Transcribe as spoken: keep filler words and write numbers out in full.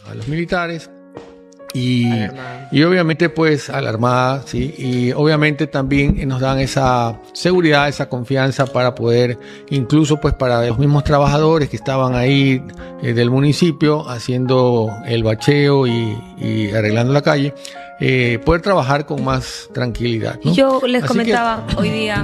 a los militares. Y, y obviamente pues a la Armada, ¿sí? Y obviamente también nos dan esa seguridad, esa confianza para poder, incluso pues para los mismos trabajadores que estaban ahí eh, del municipio haciendo el bacheo y, y arreglando la calle, eh, poder trabajar con más tranquilidad, ¿no? Yo les Así comentaba que, hoy día